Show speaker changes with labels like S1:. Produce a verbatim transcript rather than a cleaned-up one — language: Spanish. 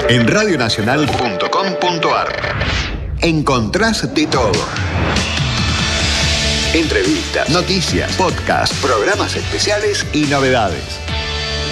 S1: En radio nacional punto com punto ar encontrás de todo. Entrevistas, noticias, podcasts, programas especiales y novedades.